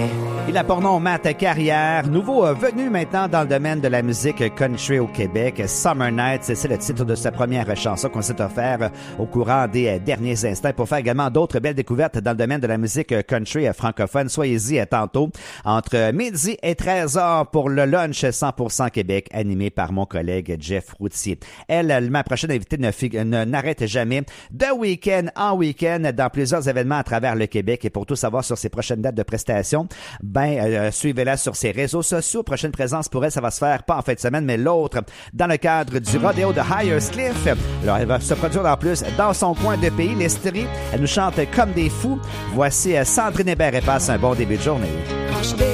Il a pour nom Matt Carrière, nouveau venu maintenant dans le domaine de la musique country au Québec. Summer Nights, c'est le titre de sa première chanson qu'on s'est offert au courant des derniers instants pour faire également d'autres belles découvertes dans le domaine de la musique country francophone. Soyez-y tantôt entre midi et 13h pour le lunch 100% Québec animé par mon collègue Jeff Routier. Elle, ma prochaine invitée, n'arrête jamais de week-end en week-end dans plusieurs événements à travers le Québec. Et pour tout savoir sur ses prochaines dates de prestations, suivez-la sur ses réseaux sociaux. Prochaine présence pour elle, ça va se faire pas en fin de semaine, mais l'autre dans le cadre du rodéo de Hyerscliff. Alors, elle va se produire en plus dans son coin de pays, l'Estrie. Elle nous chante comme des fous. Voici Sandrine Hébert et passe un bon début de journée.